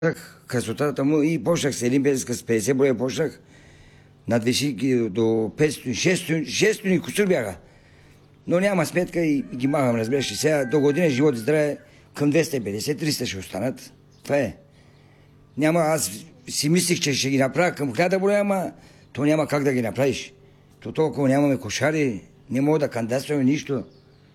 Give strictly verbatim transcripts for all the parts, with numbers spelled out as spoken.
Красотата му и почнах с един песен, с петдесет броя почнах. Надвиши ги до петстотин, шестстотин, шестстотин кусур бяха. Но няма сметка и ги махам, разбираш. И сега до година живот и здраве към двеста и петдесет, триста ще останат. Това е. Няма, аз си мислих, че ще ги направя към хиляда броя, ама то няма как да ги направиш. То толкова нямаме кошари, не мога да кандидатстваме нищо.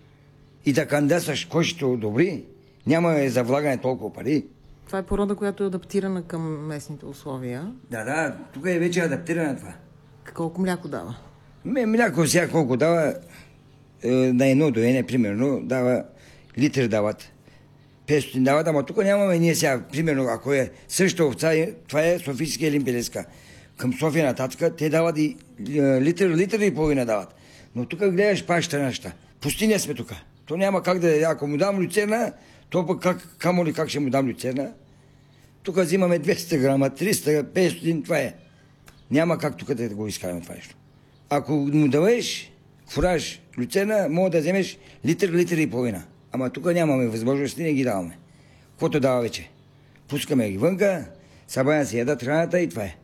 И да кандидатстваш, кой ще одобри, няма за влагане толкова пари. Това е порода, която е адаптирана към местните условия. Да, да, тук е вече адаптирана това. Колко мляко дава? Ме, мляко сега колко дава, е, на едно доене, примерно, дава, литър дават. петстотин дават, ама тук нямаме ние сега, примерно, ако е същата овца, това е Софийския Олимпиеска. Към София нататък, те дават и е, литър, литър и половина дават. Но тук гледаш паща неща. Пустиня сме тук. То няма как да, ако му дам люцерна, то пък как, камо ли как ще му дам люцерна. Тук взимаме двеста грама, триста, петстотин, това е. Няма как тук да го изкараме това нещо. Ако му даваш фураж, люцерна, мога да вземеш литър, литър и половина. Ама тук нямаме възможности, не ги даваме. Каквото дава вече. Пускаме ги вънка, събавя си ядат храната и това е.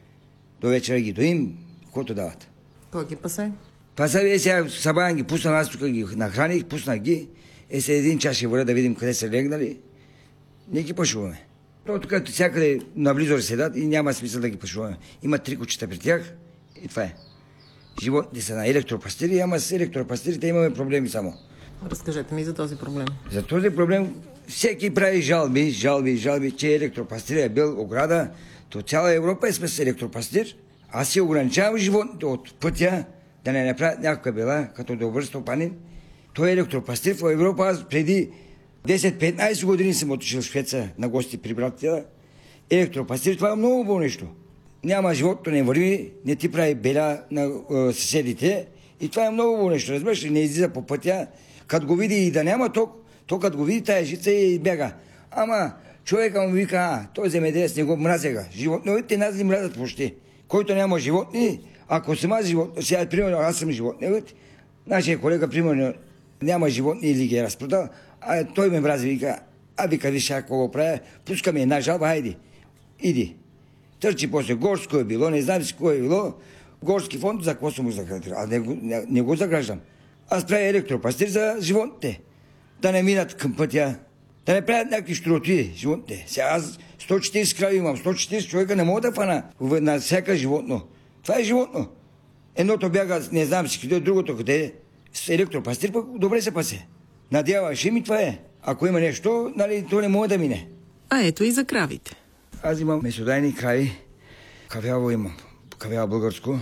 До вечера ги доим, каквото дават. Кой ги пасе? Паса ви е сега, събавя ги, пусна, аз тук ги нахраних, пуснах ги. Е, след един час ще върна да видим къде са легнали. Не ги пашуваме. То тук всякъде наблизо седат и няма смисъл да ги пашуваме. Има три кучета при тях и това е. Животни са на електропастири, ама с електропастирите имаме проблеми само. Разкажете ми за този проблем. За този проблем всеки прави жалби, жалби, жалби, че електропастир е бил ограда. То цяла Европа е сме с електропастир. Аз си ограничавам животните от пътя да не направят някаква бела, като добър стопанин. Той е електропастир в Европа. Аз преди десет-петнайсет години съм отишъл в Швеца на гости при братята. Електропастир, това е много хубаво нещо. Няма животно, не върви, не ти прави беля на е, съседите. И това е много хубаво нещо. Разбираш ли, не излиза по пътя. Като го види и да няма ток, то като го види тая жица и бяга. Ама човека му вика, а, той земеделец не го мразега. Животновите нас ни мразят почти. Който няма животни, ако съм аз животни, сега примерно аз съм животновит, нашия колега примерно няма животни или ги е разпродал, а той ме мрази, вика, а вика, виж какво го правя, пускаме една жалба, хайди, иди. Търчи после горско е било, не знам си кое е било, горски фонд, за какво съм го заграждал. Аз не, не, не го заграждам. Аз правя електропастир за животните. Да не минат към пътя, да не правят някакви щуротии животните. Сега аз сто и четирийсет крави имам, сто и четирийсет човека не мога да фана на всяка животно. Това е животно. Едното бяга, не знам си къде, другото къде е. С електропастир пък добре се пасе. Надяваш ми, това е. Ако има нещо, нали, то не може да мине. А ето и за кравите. Аз имам месодайни крави. Кавяво имам. Кавяво българско.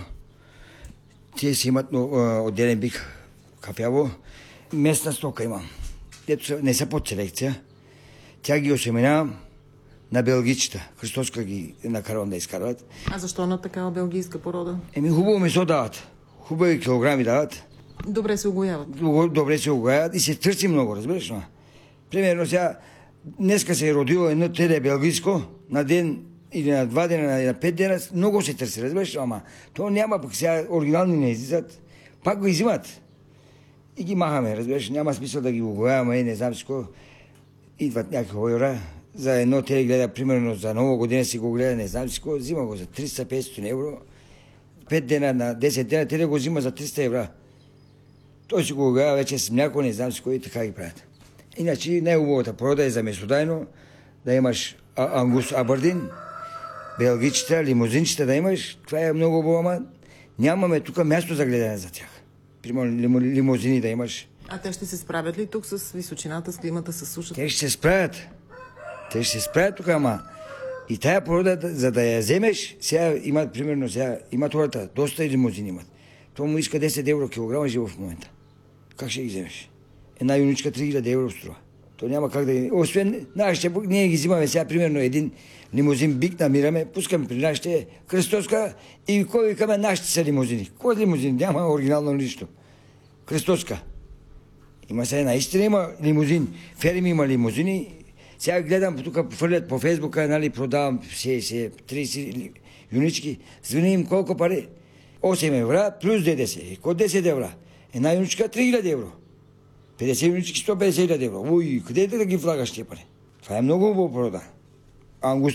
Те си имат но, отделен бик кафяво. Местна стока имам. Дето не са под селекция. Тя ги осеменявам на белгичета. Христоска ги накарвам да изкарват. А защо на такава белгийска порода? Еми хубаво месо дават. Хубави килограми дават. Добре се огояват. Добре се огояват и се търси много, разбираш ли? Примерно сега, днеска се е родило едно теле белгийско, на ден или на два дена, или на пет дена, много се търси, разбираш ли? Ама то няма, пък сега оригинални не излизат. Пак го изимат. И ги махаме, разбираш, няма смисъл да ги огояваме, не знам си какво. Идват някакви хора, за едно теле гледа, примерно за нова година си го гледа, не знам си какво, взима го за триста-петстотин евро. пет дена на десет дена теле го взима за триста евро. Той си го огоява вече с мляко, не знам си какво и така ги правят. Иначе най-хубавата порода е за месодайно, да имаш а- ангус абърдин, белгичета, лимузинчета да имаш, това е много хубаво, ама нямаме тук място за гледане за тях. Примерно лимузини да имаш. А те ще се справят ли тук с височината, с климата, с сушата? Те ще се справят. Те ще се справят тук, ама и тая порода, за да я вземеш, сега имат, примерно, сега имат хората, доста лимузини имат. То му иска десет евро килограма живо в момента. Как ще ги вземеш? Една юничка три хиляди евро струва. То няма как да ги... Освен нашите, ние ги взимаме сега, примерно, един лимузин бик намираме, пускаме при нашите кръстоска и кой викаме, нашите са лимузини. Кой е лимузин? Няма оригинално нищо. Кръстоска. Има сега наистина има лимузин. Ферми има лимузини. Сега гледам, тук фърлят по Фейсбука, нали, продавам трийсет юнички. Звъни им колко пари? осем евро плюс ДДС. Ко десет евро? Една юничка три хиляди евро. петдесет юнички сто и петдесет хиляди евро. Уй, къде да ги влагаш тия пари? Това е много хубаво порода. Ангус